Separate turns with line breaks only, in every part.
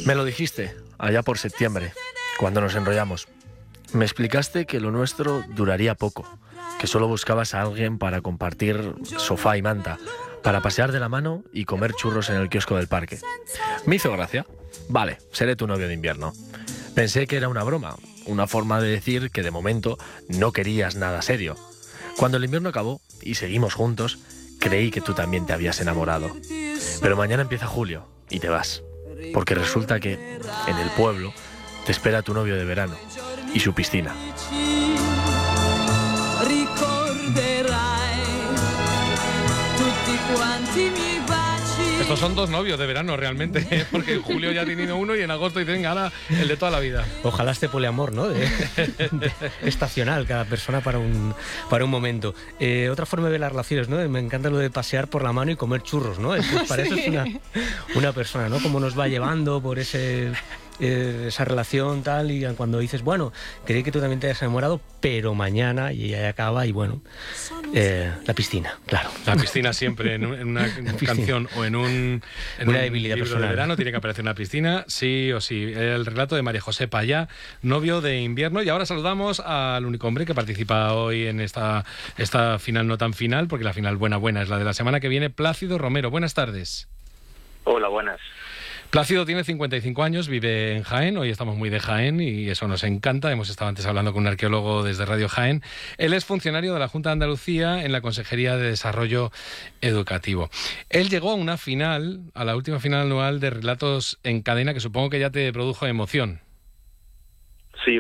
Me lo dijiste allá por septiembre, cuando nos enrollamos. Me explicaste que lo nuestro duraría poco, que solo buscabas a alguien para compartir sofá y manta, para pasear de la mano y comer churros en el kiosco del parque. Me hizo gracia. Vale, seré tu novio de invierno. Pensé que era una broma, una forma de decir que de momento no querías nada serio. Cuando el invierno acabó y seguimos juntos, creí que tú también te habías enamorado. Pero mañana empieza julio y te vas, porque resulta que en el pueblo te espera tu novio de verano y su piscina.
Estos son dos novios de verano realmente, porque en julio ya he tenido uno y en agosto dicen, venga, ahora el de toda la vida.
Ojalá este poliamor, ¿no? Estacional, cada persona para un momento. Otra forma de ver las relaciones, ¿no? Me encanta lo de pasear por la mano y comer churros, ¿no? Para eso es una persona, ¿no? Cómo nos va llevando por esa relación tal, y cuando dices, bueno, creí que tú también te hayas enamorado, pero mañana, y ya acaba, y bueno, la piscina, claro.
La piscina siempre, en una canción o en un
debilidad
libro
personal
de verano tiene que aparecer una piscina, sí o sí. El relato de María José Payá, novio de invierno. Y ahora saludamos al único hombre que participa hoy en esta final no tan final, porque la final buena es la de la semana que viene, Plácido Romero. Buenas tardes.
Hola, buenas.
Plácido tiene 55 años, vive en Jaén, hoy estamos muy de Jaén y eso nos encanta. Hemos estado antes hablando con un arqueólogo desde Radio Jaén. Él es funcionario de la Junta de Andalucía en la Consejería de Desarrollo Educativo. Él llegó a una final, a la última final anual de Relatos en Cadena, que supongo que ya te produjo emoción.
Sí,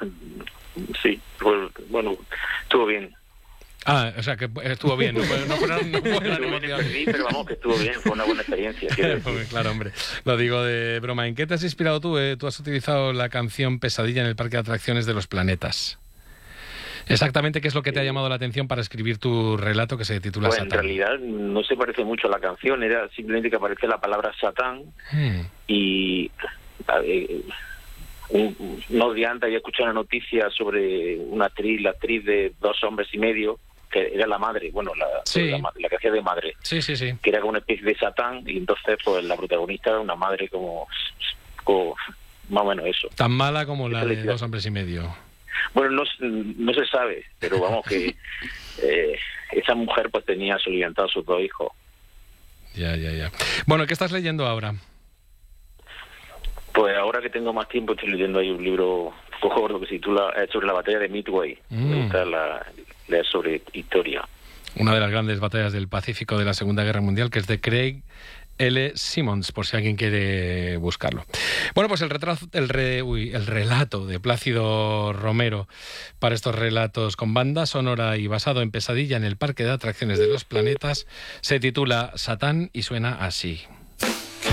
bueno, estuvo bien.
Ah, o sea, que estuvo bien, no fue la emoción.
Pero vamos, que estuvo bien, fue una buena experiencia.
Claro, hombre, lo digo de broma. ¿En qué te has inspirado tú? Tú has utilizado la canción Pesadilla en el Parque de Atracciones de los Planetas. Exactamente, ¿qué es lo que te ha llamado la atención para escribir tu relato que se titula Satán?
En realidad no se parece mucho a la canción, era simplemente que aparece la palabra Satán y... unos días antes había escuchado una noticia sobre la actriz de 2 hombres y medio, que era la madre, la que hacía de madre,
sí.
que era como una especie de Satán, y entonces pues la protagonista era una madre como más o menos eso.
Tan mala como la de 2 hombres y medio.
Bueno, no se sabe, pero vamos que esa mujer pues tenía soliviantado a sus 2 hijos.
Ya. Bueno, ¿qué estás leyendo ahora?
Pues ahora que tengo más tiempo estoy leyendo ahí un libro gordo que se titula sobre la batalla de Midway. Me gusta leer sobre historia.
Una de las grandes batallas del Pacífico de la Segunda Guerra Mundial, que es de Craig L. Simmons, por si alguien quiere buscarlo. Bueno, pues el relato de Plácido Romero para estos relatos con banda sonora y basado en Pesadilla en el Parque de Atracciones de los Planetas se titula Satán y suena así.